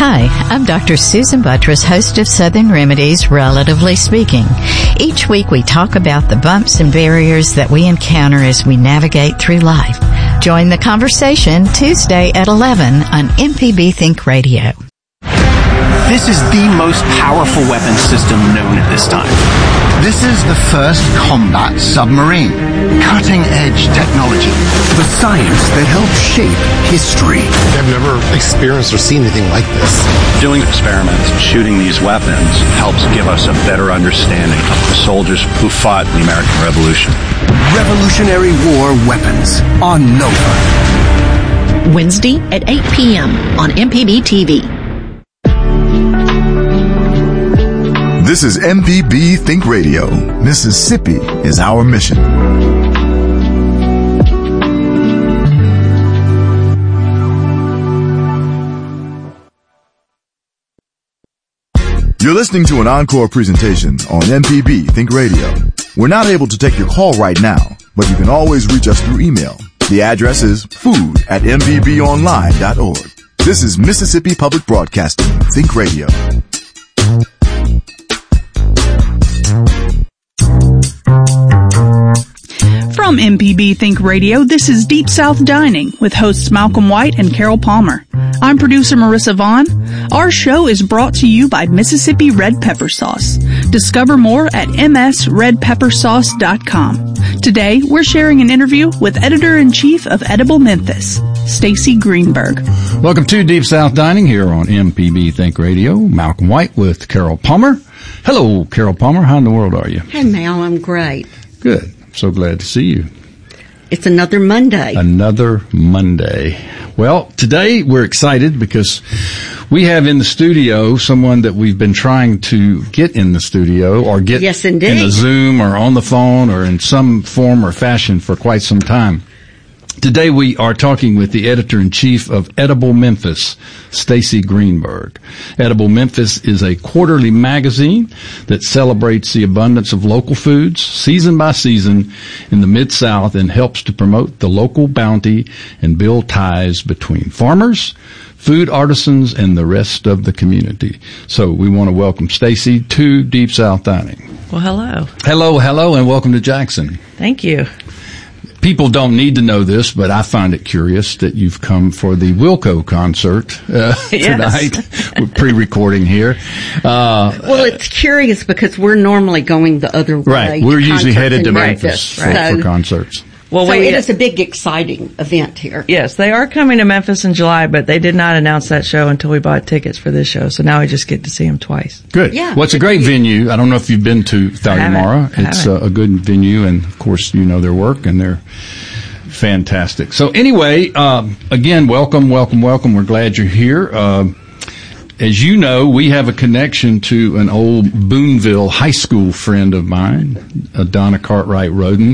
Hi, I'm Dr. Susan Buttress, host of Southern Remedies, Relatively Speaking. Each week we talk about the bumps and barriers that we encounter as we navigate through life. Join the conversation Tuesday at 11 on MPB Think Radio. This is the most powerful weapons system known at this time. This is the first combat submarine. Cutting-edge technology. The science that helps shape history. I've never experienced or seen anything like this. Doing experiments, shooting these weapons, helps give us a better understanding of the soldiers who fought in the American Revolution. Revolutionary War Weapons on Nova. Wednesday at 8 p.m. on MPB TV. This is MPB Think Radio. Mississippi is our mission. You're listening to an encore presentation on MPB Think Radio. We're not able to take your call right now, but you can always reach us through email. The address is food@mpbonline.org. This is Mississippi Public Broadcasting Think Radio. From MPB Think Radio, this is Deep South Dining with hosts Malcolm White and Carol Palmer. I'm producer Marissa Vaughn. Our show is brought to you by Mississippi Red Pepper Sauce. Discover more at msredpeppersauce.com. Today, we're sharing an interview with Editor-in-Chief of Edible Memphis, Stacy Greenberg. Welcome to Deep South Dining here on MPB Think Radio. Malcolm White with Carol Palmer. Hello, Carol Palmer. How in the world are you? Hey, Mal, I'm great. Good. So glad to see you. It's another Monday. Another Monday. Well, today we're excited because we have in the studio someone that we've been trying to get in the studio or get in the Zoom or on the phone or in some form or fashion for quite some time. Today we are talking with the editor-in-chief of Edible Memphis, Stacy Greenberg. Edible Memphis is a quarterly magazine that celebrates the abundance of local foods, season by season, in the Mid-South and helps to promote the local bounty and build ties between farmers, food artisans, and the rest of the community. So we want to welcome Stacy to Deep South Dining. Well, hello. Hello, and welcome to Jackson. Thank you. People don't need to know this, but I find it curious that you've come for the Wilco concert tonight. We're pre-recording here. Well, it's curious because we're normally going the other way. Right. We're usually headed to Memphis for concerts. Well, so it is a big, exciting event here. Yes, they are coming to Memphis in July, but they did not announce that show until we bought tickets for this show. So now we just get to see them twice. Good. Yeah. Well, it's a great venue. I don't know if you've been to Thalimara. It's a good venue, and of course, you know their work, and they're fantastic. So anyway, again, welcome. We're glad you're here. As you know, we have a connection to an old Boonville high school friend of mine, Donna Cartwright Roden.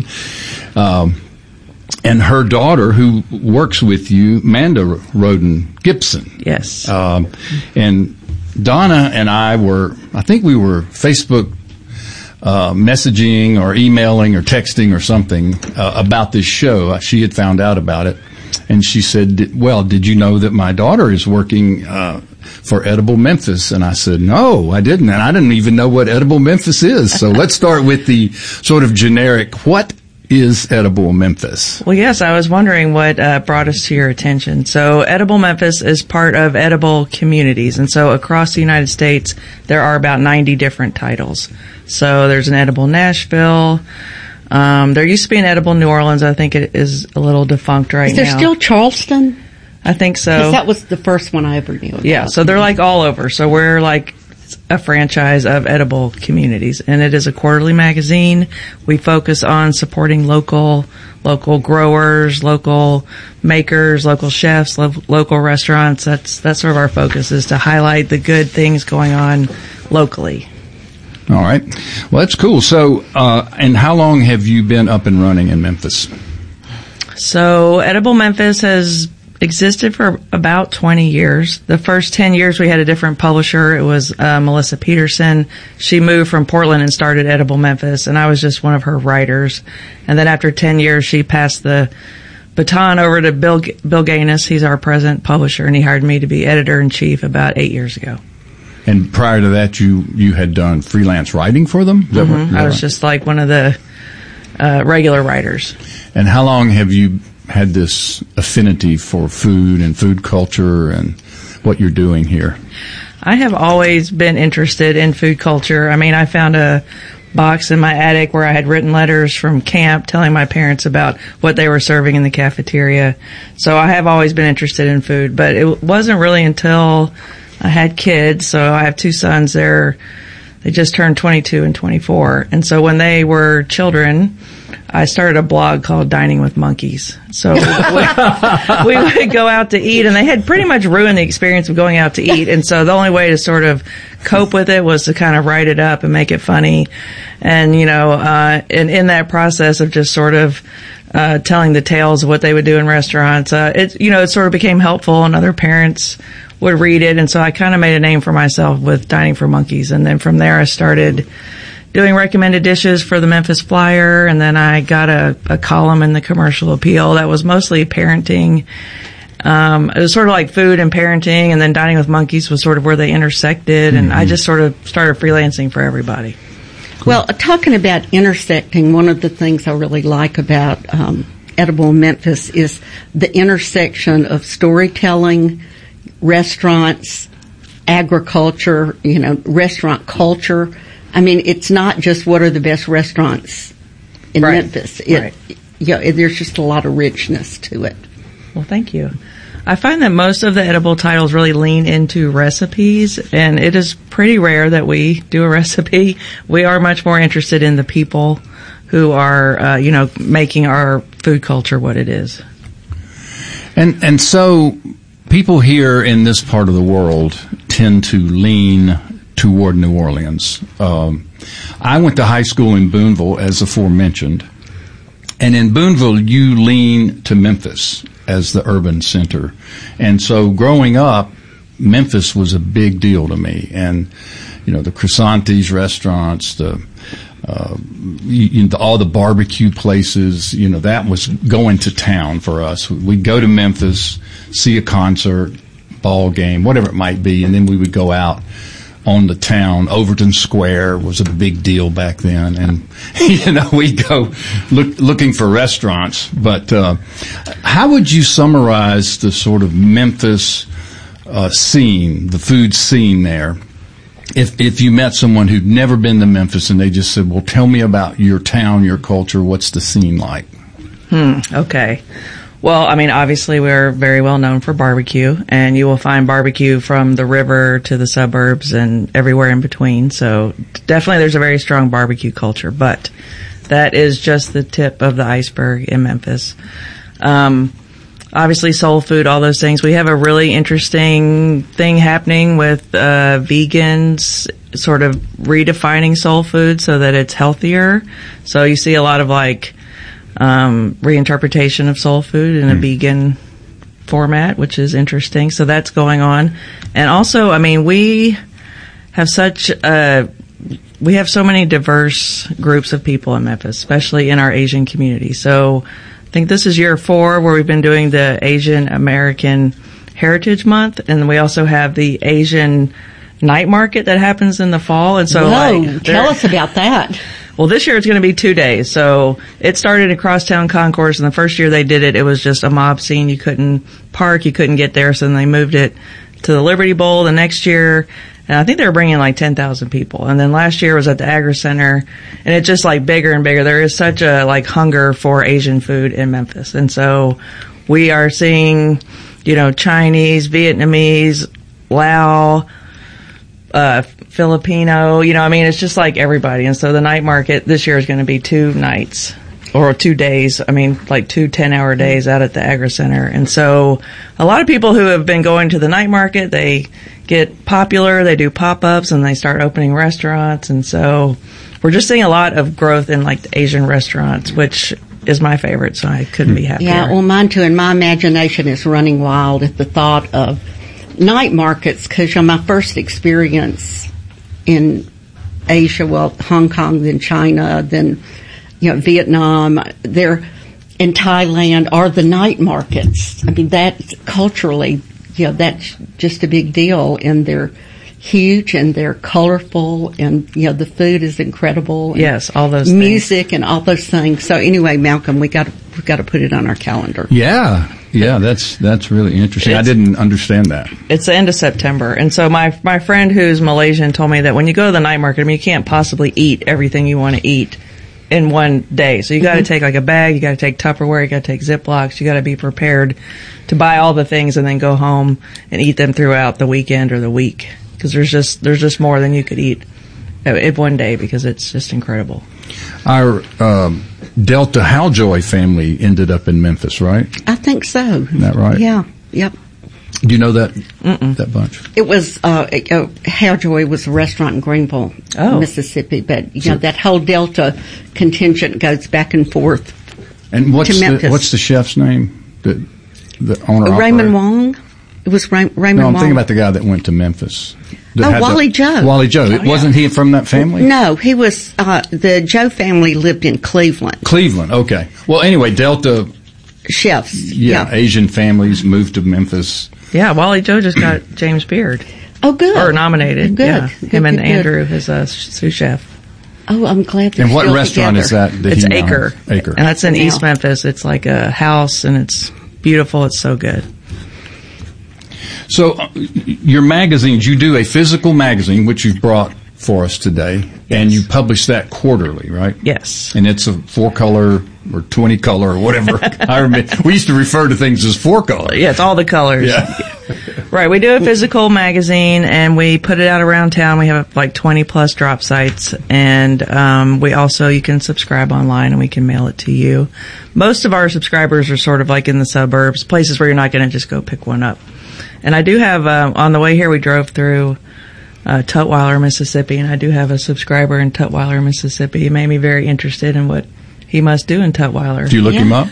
And her daughter, who works with you, Manda Roden Gibson. Yes. And Donna and I were Facebook messaging or emailing or texting or something about this show. She had found out about it. And she said, well, did you know that my daughter is working for Edible Memphis? And I said, no, I didn't. And I didn't even know what Edible Memphis is. So let's start with the sort of generic, what is Edible Memphis? Well, yes, I was wondering what brought us to your attention. So Edible Memphis is part of Edible Communities. And so across the United States, there are about 90 different titles. So there's an Edible Nashville. There used to be an Edible New Orleans. I think it is a little defunct right now. Is there still Charleston? I think so. Because that was the first one I ever knew about. Yeah, so they're like all over. So we're like a franchise of Edible Communities, and it is a quarterly magazine. We focus on supporting local growers, local makers, local chefs, local restaurants. That's sort of our focus, is to highlight the good things going on locally. All right. Well, that's cool. So, and how long have you been up and running in Memphis? So, Edible Memphis has existed for about 20 years. The first 10 years we had a different publisher. It was Melissa Peterson. She moved from Portland and started Edible Memphis, and I was just one of her writers. And then after 10 years, she passed the baton over to Bill Gaines. He's our present publisher, and he hired me to be editor-in-chief about 8 years ago. And prior to that, you had done freelance writing for them? Mm-hmm. I was just like one of the regular writers. And how long have you had this affinity for food and food culture and what you're doing here? I have always been interested in food culture. I mean, I found a box in my attic where I had written letters from camp telling my parents about what they were serving in the cafeteria. So I have always been interested in food, but it wasn't really until I had kids. So I have two sons. They just turned 22 and 24. And so when they were children, I started a blog called Dining with Monkeys. So we would go out to eat, and they had pretty much ruined the experience of going out to eat. And so the only way to sort of cope with it was to kind of write it up and make it funny. And, and in that process of just sort of telling the tales of what they would do in restaurants, it sort of became helpful, and other parents would read it. And so I kind of made a name for myself with Dining for Monkeys. And then from there I started doing recommended dishes for the Memphis Flyer, and then I got a column in the Commercial Appeal that was mostly parenting. It was sort of like food and parenting, and then Dining with Monkeys was sort of where they intersected, and I just sort of started freelancing for everybody. Well, talking about intersecting, one of the things I really like about Edible Memphis is the intersection of storytelling, restaurants, agriculture, restaurant culture. I mean, it's not just what are the best restaurants in Memphis. There's just a lot of richness to it. Well, thank you. I find that most of the edible titles really lean into recipes, and it is pretty rare that we do a recipe. We are much more interested in the people who are, making our food culture what it is. And so people here in this part of the world tend to lean toward New Orleans. I went to high school in Boonville, as aforementioned, and in Boonville you lean to Memphis as the urban center. And so growing up, Memphis was a big deal to me. And, the Croissantes restaurants, all the barbecue places, that was going to town for us. We'd go to Memphis, see a concert, ball game, whatever it might be, and then we would go out on the town. Overton Square was a big deal back then, and we'd go looking for restaurants. But how would you summarize the sort of Memphis scene, the food scene there, if you met someone who'd never been to Memphis and they just said, "Well, tell me about your town, your culture. What's the scene like?" Okay. Well, I mean, obviously we're very well known for barbecue, and you will find barbecue from the river to the suburbs and everywhere in between. So definitely there's a very strong barbecue culture, but that is just the tip of the iceberg in Memphis. Obviously soul food, all those things. We have a really interesting thing happening with vegans sort of redefining soul food so that it's healthier. So you see a lot of reinterpretation of soul food in a vegan format, which is interesting. So that's going on. And also, I mean, we have so many diverse groups of people in Memphis, especially in our Asian community. So I think this is year 4 where we've been doing the Asian American Heritage Month, and we also have the Asian night market that happens in the fall. And so tell us about that. Well, this year it's going to be 2 days. So it started at Crosstown Concourse, and the first year they did it, it was just a mob scene. You couldn't park, you couldn't get there, so then they moved it to the Liberty Bowl the next year. And I think they were bringing 10,000 people. And then last year was at the Agri Center, and it's just bigger and bigger. There is such a hunger for Asian food in Memphis. And so we are seeing, Chinese, Vietnamese, Lao, Filipino, it's just everybody. And so the night market this year is going to be 2 nights or 2 days. 2 10-hour days out at the Agri Center. And so a lot of people who have been going to the night market, they get popular, they do pop-ups, and they start opening restaurants. And so we're just seeing a lot of growth in the Asian restaurants, which is my favorite, so I couldn't be happier. Yeah, well, mine too, and my imagination is running wild at the thought of night markets, because my first experience in Asia, Hong Kong, then China, then Vietnam, in Thailand are the night markets. I mean, that culturally, that's just a big deal, and they're huge and they're colorful, and the food is incredible. Yes, all those music things. And all those things. So anyway, Malcolm, we got to put it on our calendar. Yeah, that's really interesting. I didn't understand that. It's the end of September, and so my friend who's Malaysian told me that when you go to the night market, I mean, you can't possibly eat everything you want to eat in one day. So you got to take like a bag, you got to take Tupperware, you got to take Ziplocs, you got to be prepared to buy all the things and then go home and eat them throughout the weekend or the week. Because there's just more than you could eat in one day, because it's just incredible. Our Delta Haljoy family ended up in Memphis, right? I think so. Isn't that right? Yeah. Yep. Do you know that bunch? It was Haljoy was a restaurant in Greenville, Mississippi. But that whole Delta contingent goes back and forth. And what's to what's the chef's name? The owner. Raymond Wong. It was Raymond Wong. No, I'm thinking about the guy that went to Memphis. Wally Joe. Wally Joe. Wasn't he from that family? No, he was, the Joe family lived in Cleveland. Cleveland, okay. Well, anyway, Delta chefs. Yeah, Asian families moved to Memphis. Yeah, Wally Joe just got James Beard. Oh, good. Or nominated. Good. Yeah, good, him and good, Andrew, his sous chef. Oh, I'm glad they're And what still restaurant together. is that? It's Acre. Acre. And that's in East Memphis. It's like a house, and it's beautiful. It's so good. So, your magazines, you do a physical magazine, which you've brought for us today, and you publish that quarterly, right? Yes. And it's a 4-color or 20-color or whatever. I remember, we used to refer to things as 4-color. Yeah, it's all the colors. Yeah. Right, we do a physical magazine, and we put it out around town. We have like 20-plus drop sites, and we also, you can subscribe online, and we can mail it to you. Most of our subscribers are sort of like in the suburbs, places where you're not going to just go pick one up. And I do have, on the way here, we drove through Tutwiler, Mississippi, and I do have a subscriber in Tutwiler, Mississippi. He made me very interested in what he must do in Tutwiler. Do you look him up?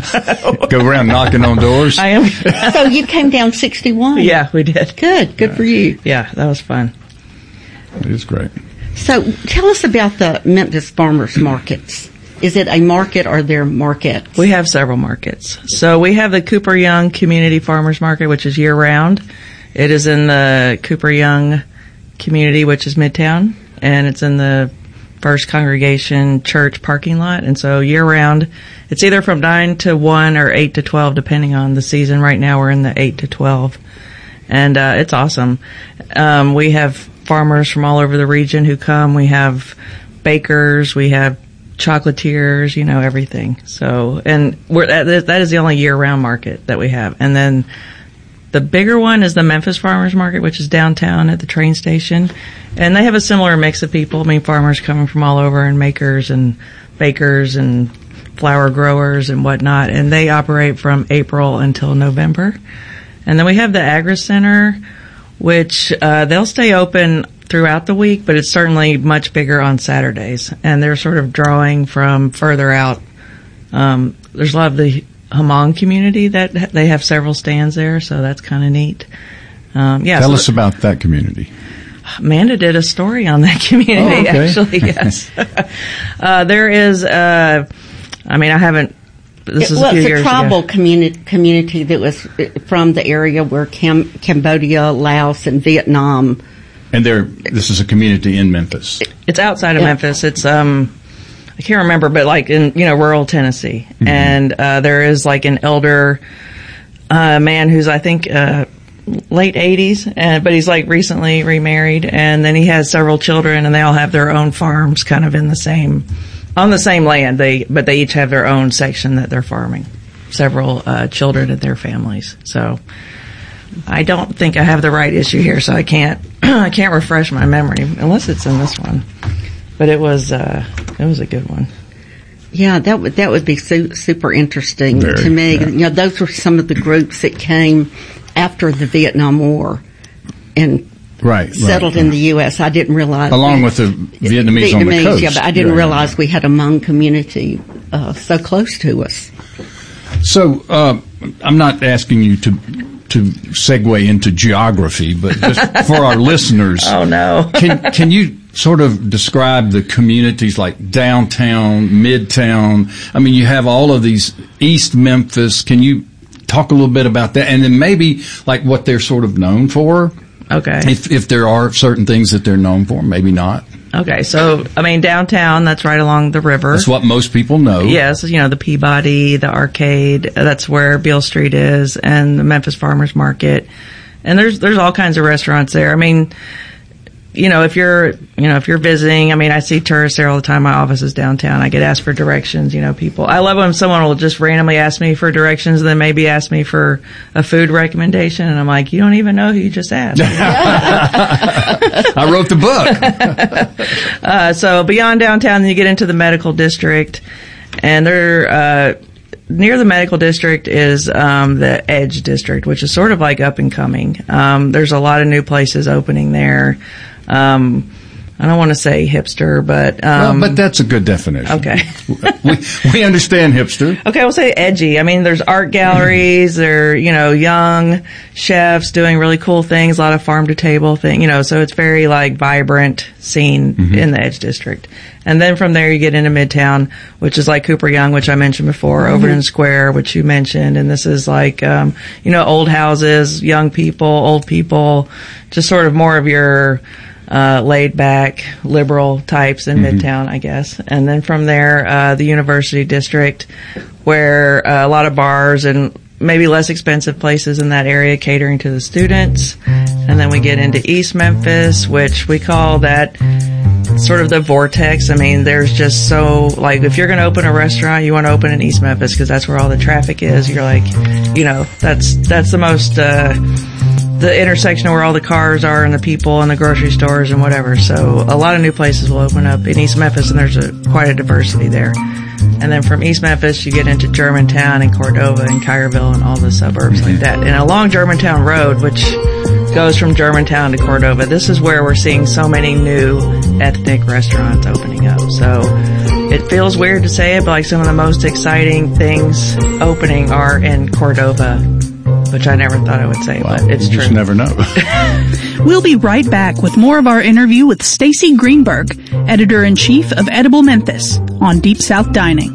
Go around knocking on doors? I am. So you came down 61? Yeah, we did. Good for you. Yeah, that was fun. It is great. So tell us about the Memphis Farmers Markets. Is it a market or their markets? We have several markets. So we have the Cooper Young Community Farmers Market, which is year-round. It is in the Cooper Young community, which is Midtown, and it's in the First Congregation Church parking lot. And so year-round, it's either from 9 to 1 or 8 to 12, depending on the season. Right now we're in the 8 to 12. And it's awesome. We have farmers from all over the region who come. We have bakers. We have chocolatiers, everything. So, and that is the only year-round market that we have. And then the bigger one is the Memphis Farmers Market, which is downtown at the train station. And they have a similar mix of people. I mean, farmers coming from all over, and makers and bakers and flower growers and whatnot. And they operate from April until November. And then we have the Agri Center, which they'll stay open throughout the week, but it's certainly much bigger on Saturdays. And they're sort of drawing from further out. There's a lot of the Hmong community that they have several stands there, so that's kind of neat. Tell us about that community. Amanda did a story on that community, actually, yes. There is, I haven't, this is a few years ago. It's a tribal community that was from the area where Cambodia, Laos, and Vietnam. And this is a community in Memphis. It's outside of Memphis. It's, I can't remember, but like in, rural Tennessee. Mm-hmm. And, there is like an elder, man who's, I think, late 80s, but he's like recently remarried, and then he has several children, and they all have their own farms kind of on the same land. But they each have their own section that they're farming. Several, children and their families. So I don't think I have the right issue here, so I can't refresh my memory unless it's in this one. But it was a good one. Yeah, that would be super interesting to me. Yeah. Those were some of the groups that came after the Vietnam War and settled in the U.S. I didn't realize. Along with the Vietnamese on the coast. Yeah, but I didn't realize we had a Hmong community so close to us. So I'm not asking you to segue into geography, but just for our listeners. Oh no! Can you sort of describe the communities like downtown, midtown? I mean, you have all of these East Memphis. Can you talk a little bit about that? And then maybe like what they're sort of known for? Okay. If there are certain things that they're known for, maybe not. Okay, so, I mean, downtown, that's right along the river. That's what most people know. Yes, the Peabody, the Arcade, that's where Beale Street is, and the Memphis Farmers Market. And there's all kinds of restaurants there. I mean, if you're visiting, I mean, I see tourists there all the time. My office is downtown. I get asked for directions, people. I love when someone will just randomly ask me for directions and then maybe ask me for a food recommendation. And I'm like, you don't even know who you just asked. I wrote the book. So beyond downtown, you get into the medical district, and they're, near the medical district is the Edge district, which is sort of like up and coming. There's a lot of new places opening there. I don't want to say hipster, but but that's a good definition. Okay. we understand hipster. Okay, we'll say edgy. I mean, there's art galleries, there young chefs doing really cool things, a lot of farm to table thing, so it's very like vibrant scene in the Edge district. And then from there you get into Midtown, which is like Cooper Young, which I mentioned before, Overton Square, which you mentioned, and this is like old houses, young people, old people, just sort of more of your laid back liberal types in Midtown, I guess. And then from there, the University District, where a lot of bars and maybe less expensive places in that area catering to the students. And then we get into East Memphis, which we call that sort of the vortex. I mean, there's just so, like, if you're going to open a restaurant, you want to open in East Memphis because that's where all the traffic is. You're like, that's the most, the intersection of where all the cars are and the people and the grocery stores and whatever. So a lot of new places will open up in East Memphis, and there's quite a diversity there. And then from East Memphis, you get into Germantown and Cordova and Cairville and all the suburbs like that. And along Germantown Road, which goes from Germantown to Cordova, this is where we're seeing so many new ethnic restaurants opening up. So it feels weird to say it, but like some of the most exciting things opening are in Cordova, which I never thought I would say, but it's true. You just never know. We'll be right back with more of our interview with Stacy Greenberg, Editor-in-Chief of Edible Memphis, on Deep South Dining.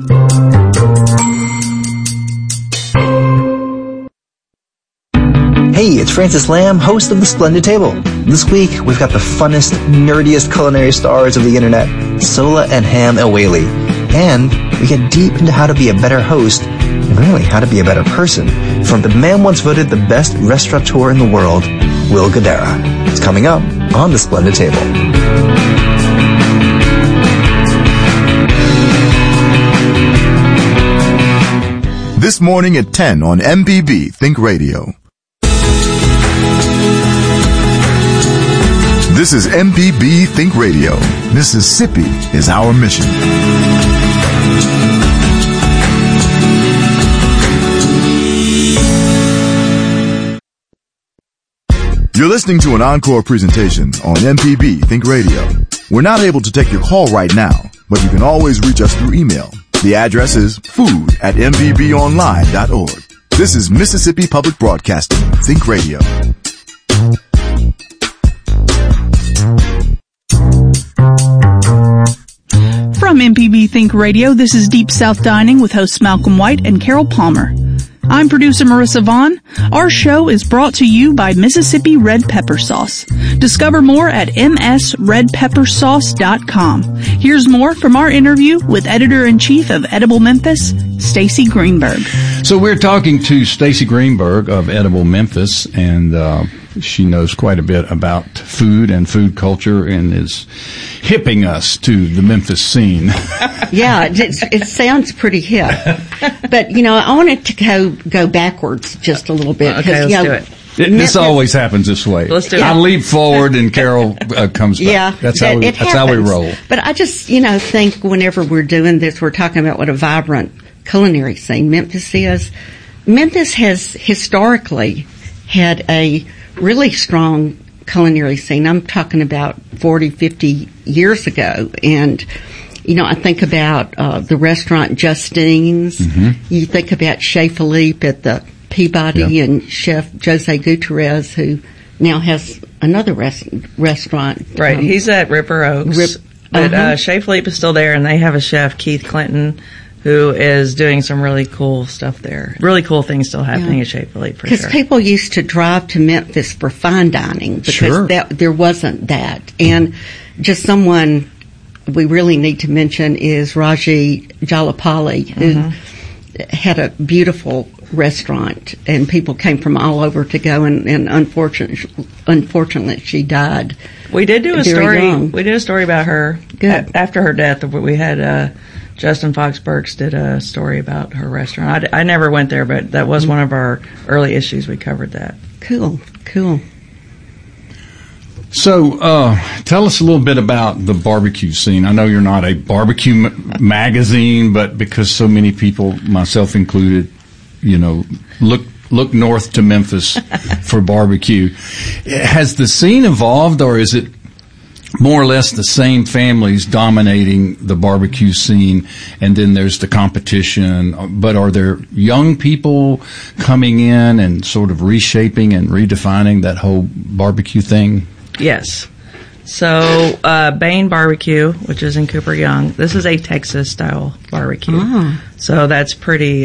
Hey, it's Francis Lamb, host of The Splendid Table. This week, we've got the funnest, nerdiest culinary stars of the internet, Sola and Ham El-Waylly. And we get deep into how to be a better host, and really how to be a better person, from the man once voted the best restaurateur in the world, Will Guidara. It's coming up on The Splendid Table. This morning at 10 on MPB Think Radio. This is MPB Think Radio. Mississippi is our mission. You're listening to an encore presentation on MPB Think Radio. We're not able to take your call right now, but you can always reach us through email. The address is food@mpbonline.org. This is Mississippi Public Broadcasting Think Radio. From MPB Think Radio, this is Deep South Dining with hosts Malcolm White and Carol Palmer. I'm producer Marissa Vaughn. Our show is brought to you by Mississippi Red Pepper Sauce. Discover more at msredpeppersauce.com. Here's more from our interview with Editor-in-Chief of Edible Memphis, Stacy Greenberg. So we're talking to Stacy Greenberg of Edible Memphis, and she knows quite a bit about food and food culture and is hipping us to the Memphis scene. Yeah, it sounds pretty hip. But, I wanted to go backwards just a little bit. Okay, let's do it. This always happens this way. Let's do it. I leap forward and Carol comes back. Yeah, that's how we roll. But I just, think whenever we're doing this, we're talking about what a vibrant culinary scene Memphis is. Memphis has historically had a really strong culinary scene. I'm talking about 40, 50 years ago. And, I think about the restaurant Justine's. Mm-hmm. You think about Chez Philippe at the Peabody and Chef Jose Gutierrez, who now has another restaurant. Right. He's at Ripper Oaks. But Chez Philippe is still there, and they have a chef, Keith Clinton, who is doing some really cool stuff there. Really cool things still happening at Chez Philippe, for sure. Because people used to drive to Memphis for fine dining because there wasn't that. And just someone we really need to mention is Raji Jalapali, who had a beautiful restaurant, and people came from all over to go, and unfortunately she died. We did do a story. Young. We did a story about her. Good. After her death. We had Justin Fox Burks did a story about her restaurant. I never went there, but that was one of our early issues. We covered that. Cool. So, tell us a little bit about the barbecue scene. I know you're not a barbecue magazine, but because so many people, myself included, look north to Memphis for barbecue. Has the scene evolved, or is it more or less the same families dominating the barbecue scene, and then there's the competition? But are there young people coming in and sort of reshaping and redefining that whole barbecue thing? Yes. So, Bain Barbecue, which is in Cooper Young, this is a Texas-style barbecue. So that's pretty,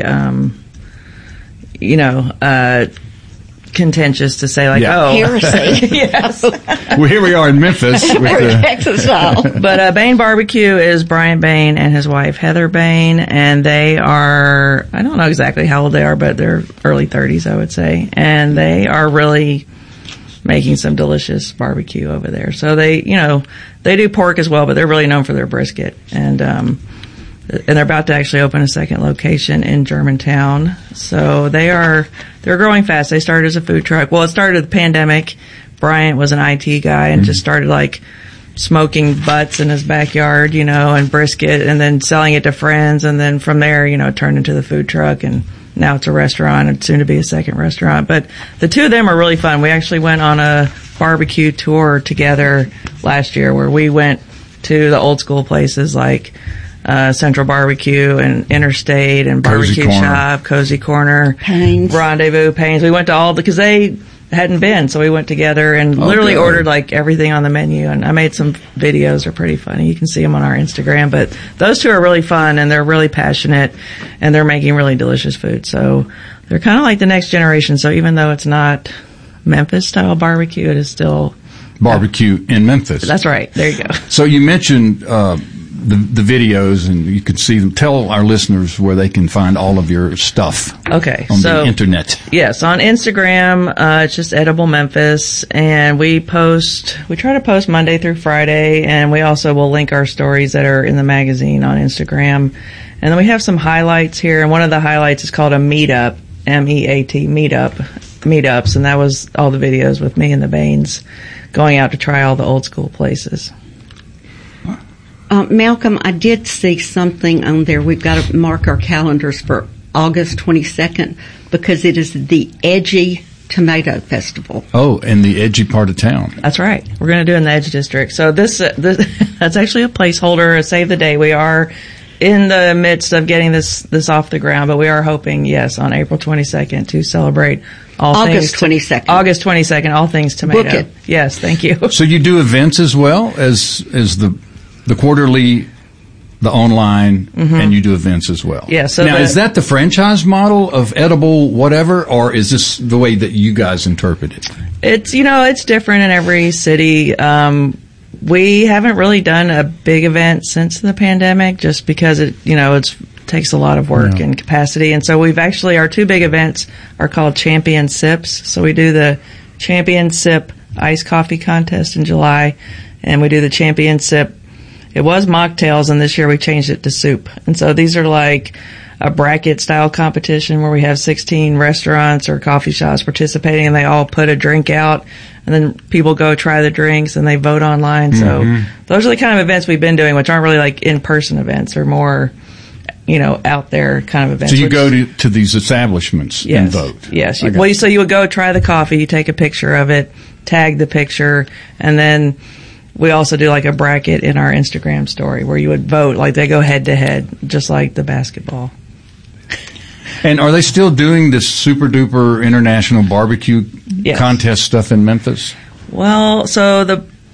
contentious to say, heresy. Yes. Well, here we are in Memphis. Texas style. But Bain Barbecue is Brian Bain and his wife Heather Bain, and they are, I don't know exactly how old they are, but they're early 30s, I would say. And they are really making some delicious barbecue over there. So they do pork as well, but they're really known for their brisket. And they're about to actually open a second location in Germantown. So they're growing fast. They started as a food truck. Well, it started with the pandemic. Bryant was an IT guy and just started smoking butts in his backyard, and brisket, and then selling it to friends. And then from there, it turned into the food truck, and now it's a restaurant and soon to be a second restaurant. But the two of them are really fun. We actually went on a barbecue tour together last year where we went to the old school places like Central Barbecue and Interstate and Barbecue Shop, Cozy Corner, Payne's. Rendezvous, Payne's. We went to all because they hadn't been, so we went together and literally ordered everything on the menu. And I made some videos. They're pretty funny. You can see them on our Instagram. But those two are really fun, and they're really passionate, and they're making really delicious food. So they're kind of like the next generation. So even though it's not Memphis style barbecue, it is still barbecue in Memphis. That's right. There you go. So you mentioned the videos, and you can see them. Tell our listeners where they can find all of your stuff. Okay, on the internet. Yes, on Instagram, it's just Edible Memphis, and we try to post Monday through Friday, and we also will link our stories that are in the magazine on Instagram. And then we have some highlights here, and one of the highlights is called a meetup, MEAT, meetups, and that was all the videos with me and the Bains going out to try all the old school places. Malcolm, I did see something on there. We've got to mark our calendars for August 22nd because it is the Edgy Tomato Festival. Oh, in the edgy part of town. That's right. We're going to do it in the Edge District. So this that's actually a placeholder, a save the day. We are in the midst of getting this off the ground, but we are hoping, yes, on April 22nd to celebrate August 22nd. August 22nd, all things tomato. Book it. Yes, thank you. So you do events as well as the quarterly, the online, and you do events as well. Yeah. So now, is that the franchise model of Edible whatever, or is this the way that you guys interpret it? It's it's different in every city. We haven't really done a big event since the pandemic, just because it takes a lot of work and capacity. And so we've actually, our two big events are called Champion Sips. So we do the Champion Sip Iced Coffee Contest in July, and we do the Champion Sip. It was mocktails, and this year we changed it to soup. And so these are like a bracket-style competition where we have 16 restaurants or coffee shops participating, and they all put a drink out, and then people go try the drinks, and they vote online. So those are the kind of events we've been doing, which aren't really like in-person events, or more, out there kind of events. So you go to these establishments and vote? Yes. So you would go try the coffee, you take a picture of it, tag the picture, and then we also do like a bracket in our Instagram story where you would vote, like they go head to head, just like the basketball. And are they still doing this super duper international barbecue contest stuff in Memphis? Well, so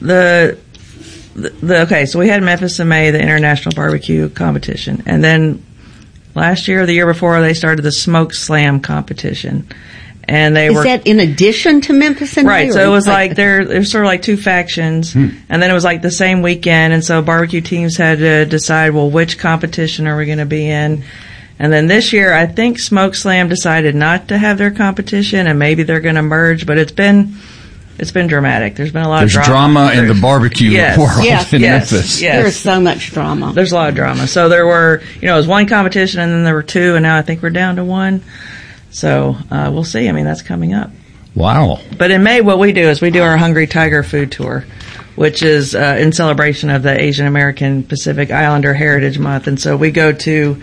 okay, so we had Memphis in May, the International Barbecue Competition, and then last year or the year before, they started the Smoke Slam competition. And Is that in addition to Memphis in May? Right, so it was like there's sort of like two factions, and then it was like the same weekend, and so barbecue teams had to decide, well, which competition are we going to be in? And then this year, I think Smoke Slam decided not to have their competition, and maybe they're going to merge, but it's been dramatic. There's been a lot of drama. In the barbecue world in Memphis. Yes. There's so much drama. There's a lot of drama. So there were, it was one competition, and then there were two, and now I think we're down to one. So we'll see. I mean, that's coming up. Wow. But in May, what we do is we do our Hungry Tiger food tour, which is in celebration of the Asian American Pacific Islander Heritage Month. And so we go to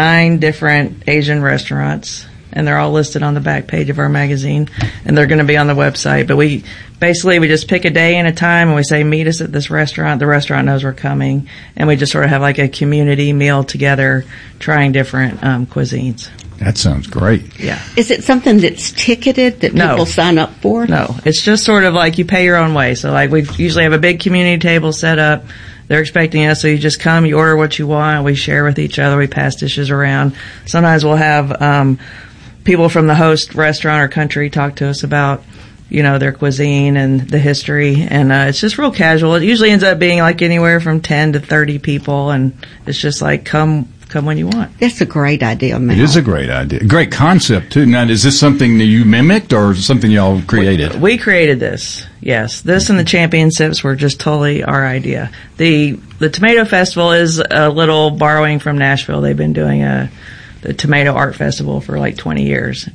9 different Asian restaurants, and they're all listed on the back page of our magazine, and they're going to be on the website. But we just pick a day and a time, and we say, meet us at this restaurant. The restaurant knows we're coming, and we just sort of have like a community meal together, trying different cuisines. That sounds great. Yeah. Is it something that's ticketed that people sign up for? No. It's just sort of like you pay your own way. So like we usually have a big community table set up. They're expecting us, so you just come, you order what you want, we share with each other, we pass dishes around. Sometimes we'll have people from the host restaurant or country talk to us about, their cuisine and the history, and it's just real casual. It usually ends up being like anywhere from 10 to 30 people, and it's just like come when you want. That's a great idea, Mel. It is a great idea. Great concept, too. Now, is this something that you mimicked or something y'all created? We created this, yes. This and the championships were just totally our idea. The Tomato Festival is a little borrowing from Nashville. They've been doing the Tomato Art Festival for like 20 years.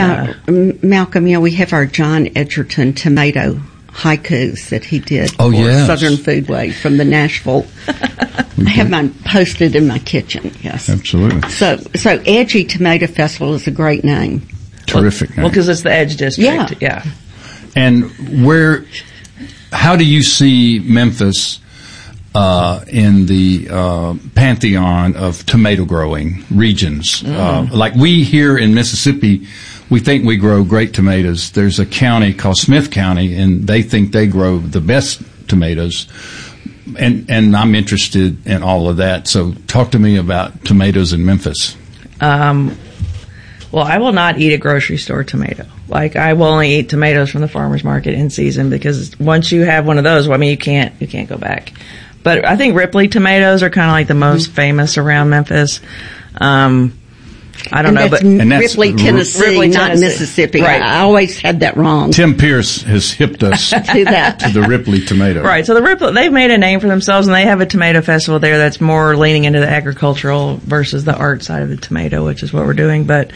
And, Malcolm, we have our John Edgerton tomato haikus that he did for Southern Foodway from the Nashville. I have mine posted in my kitchen, yes. Absolutely. So Edgy Tomato Festival is a great name. Terrific name. Well, because it's the Edge District. Yeah. And how do you see Memphis in the pantheon of tomato growing regions? Like we here in Mississippi, we think we grow great tomatoes. There's a county called Smith County, and they think they grow the best tomatoes. And I'm interested in all of that. So talk to me about tomatoes in Memphis. Well, I will not eat a grocery store tomato. Like, I will only eat tomatoes from the farmer's market in season, because once you have one of those, you can't go back. But I think Ripley tomatoes are kind of like the most famous around Memphis. I don't know, but that's Ripley, Tennessee, not Mississippi. Right. I always had that wrong. Tim Pierce has hipped us to the Ripley tomato. Right. So the Ripley, they've made a name for themselves, and they have a tomato festival there that's more leaning into the agricultural versus the art side of the tomato, which is what we're doing. But,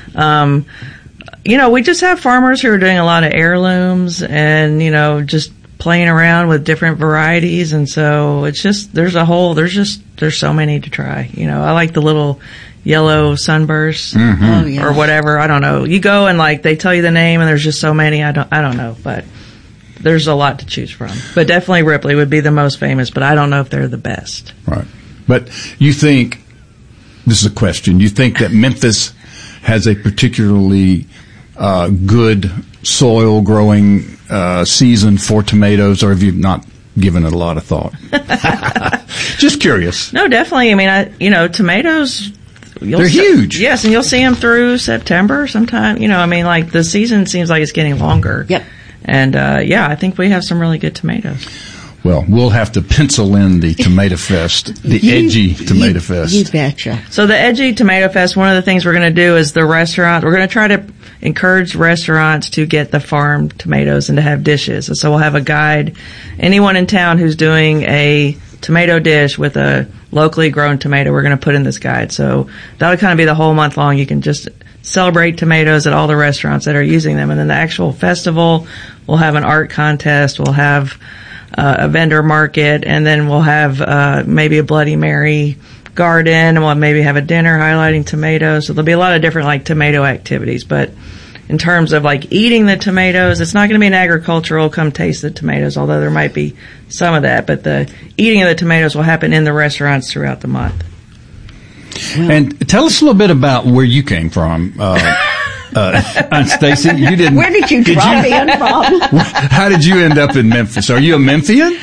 we just have farmers who are doing a lot of heirlooms and, just playing around with different varieties. And so it's just, there's so many to try. I like the little yellow sunburst or whatever. I don't know. You go and they tell you the name, and there's just so many. I don't know, but there's a lot to choose from. But definitely Ripley would be the most famous, but I don't know if they're the best. Right. But you think, this is a question, you think that Memphis has a particularly good soil growing season for tomatoes, or have you not given it a lot of thought? Just curious. No, definitely. I mean, tomatoes, they're huge. Yes, and you'll see them through September sometime. The season seems like it's getting longer. Yep. And, I think we have some really good tomatoes. Well, we'll have to pencil in the Tomato Fest, the Edgy Tomato Fest. You betcha. So the Edgy Tomato Fest, one of the things we're going to do is we're going to try to encourage restaurants to get the farmed tomatoes and to have dishes. And so we'll have a guide. Anyone in town who's doing a tomato dish with a locally grown tomato, we're going to put in this guide. So that'll kind of be the whole month long. You can just celebrate tomatoes at all the restaurants that are using them. And then the actual festival, we'll have an art contest. We'll have a vendor market, and then we'll have maybe a Bloody Mary garden, and we'll maybe have a dinner highlighting tomatoes. So there'll be a lot of different tomato activities. But in terms of eating the tomatoes, it's not going to be an agricultural come taste the tomatoes, although there might be some of that. But the eating of the tomatoes will happen in the restaurants throughout the month. And tell us a little bit about where you came from. Stacy, you didn't. Where did you drop in from? How did you end up in Memphis? Are you a Memphian?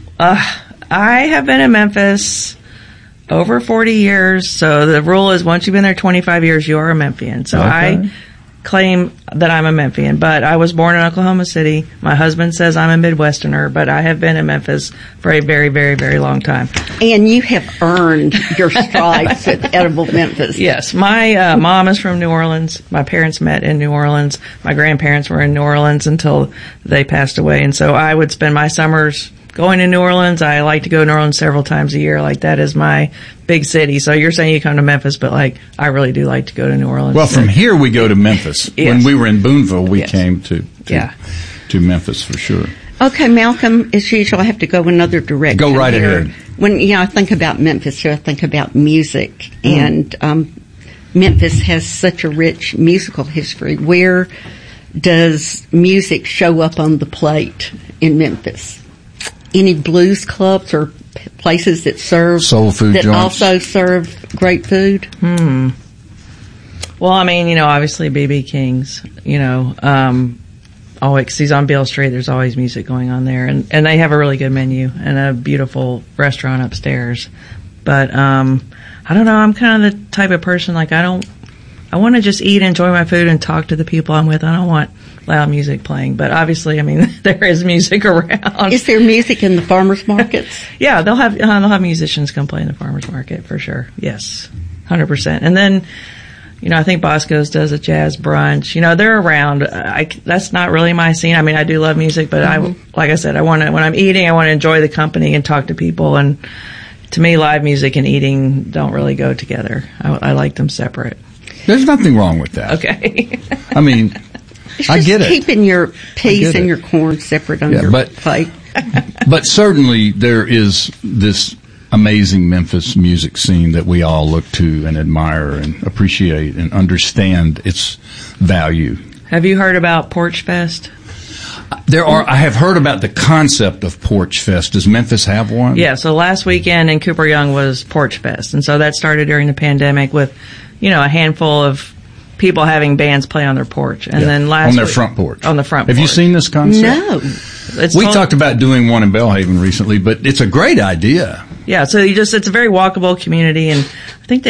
I have been in Memphis over 40 years. So the rule is once you've been there 25 years, you are a Memphian. So I claim that I'm a Memphian, but I was born in Oklahoma City. My husband says I'm a Midwesterner, but I have been in Memphis for a very, very, very long time. And you have earned your stripes at Edible Memphis. Yes. My mom is from New Orleans. My parents met in New Orleans. My grandparents were in New Orleans until they passed away. And so I would spend my summers going to New Orleans. I like to go to New Orleans several times a year. Like, that is my big city. So you're saying you come to Memphis, but like, I really do like to go to New Orleans. Well, from here we go to Memphis. Yes. When we were in Boonville, we came to Memphis for sure. Okay, Malcolm, as usual, I have to go another direction. Go right ahead. When I think about Memphis, I think about music, and Memphis has such a rich musical history. Where does music show up on the plate in Memphis? Any blues clubs or places that serve soul food that joints? Also serve great food? Well, I mean, obviously B.B. King's, always, he's on Beale Street. There's always music going on there, and they have a really good menu and a beautiful restaurant upstairs. But I don't know. I'm kind of the type of person, like, I want to just eat, enjoy my food, and talk to the people I'm with. I don't want loud music playing, but obviously, I mean, there is music around. Is there music in the farmers markets? Yeah, they'll have musicians come play in the farmers market for sure. Yes, 100%. And then, I think Bosco's does a jazz brunch. They're around. That's not really my scene. I mean, I do love music, but like I said, when I'm eating, I want to enjoy the company and talk to people. And to me, live music and eating don't really go together. I like them separate. There's nothing wrong with that. Okay. I mean, I get it. Keeping your peas and your corn separate on your plate. But certainly there is this amazing Memphis music scene that we all look to and admire and appreciate and understand its value. Have you heard about Porch Fest? I have heard about the concept of Porch Fest. Does Memphis have one? Yeah, so last weekend in Cooper Young was Porch Fest. And so that started during the pandemic with, a handful of people having bands play on their porch. And then on their front porch. On the front porch. Have you seen this concept? No. We talked about doing one in Belhaven recently, but it's a great idea. Yeah, so it's a very walkable community, and